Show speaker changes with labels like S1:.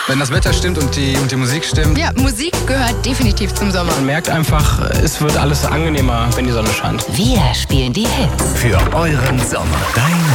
S1: Wenn das Wetter stimmt und die Musik stimmt.
S2: Ja, Musik gehört definitiv zum Sommer.
S3: Man merkt einfach, es wird alles angenehmer, wenn die Sonne scheint.
S4: Wir spielen die Hits.
S5: Für euren Sommer. Dein